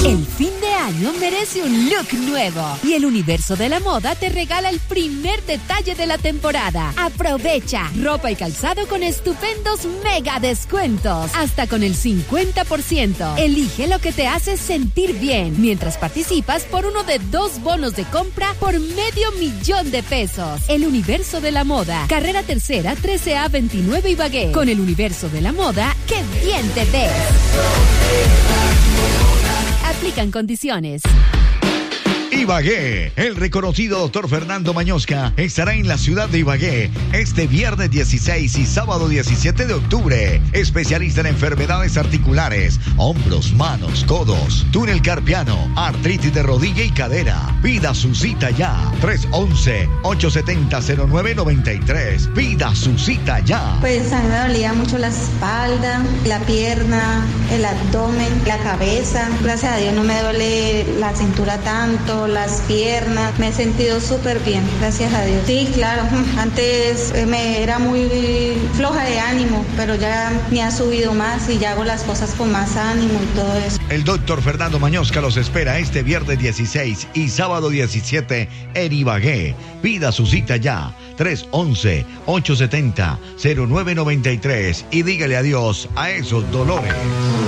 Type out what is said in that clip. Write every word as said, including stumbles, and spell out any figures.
El fin de año merece un look nuevo y el Universo de la Moda te regala el primer detalle de la temporada. Aprovecha ropa y calzado con estupendos mega descuentos, hasta con el cincuenta por ciento. Elige lo que te hace sentir bien mientras participas por uno de dos bonos de compra por medio millón de pesos. El Universo de la Moda, carrera tercera trece A veintinueve Ibagué. Con el Universo de la Moda, ¡qué bien te ves! Aplican condiciones. Ibagué, el reconocido doctor Fernando Mañosca estará en la ciudad de Ibagué este viernes dieciséis y sábado diecisiete de octubre. Especialista en enfermedades articulares, hombros, manos, codos, túnel carpiano, artritis de rodilla y cadera. Pida su cita ya. tres once, ocho setenta, cero nueve noventa y tres. Pida su cita ya. Pues a mí me dolía mucho la espalda, la pierna, el abdomen, la cabeza. Gracias a Dios no me duele la cintura tanto, las piernas, me he sentido súper bien, gracias a Dios. Sí, claro, antes me era muy floja de ánimo, pero ya me ha subido más y ya hago las cosas con más ánimo y todo eso. El doctor Fernando Mañosca los espera este viernes dieciséis y sábado diecisiete en Ibagué. Pida su cita ya, tres once, ocho setenta, cero nueve noventa y tres y dígale adiós a esos dolores.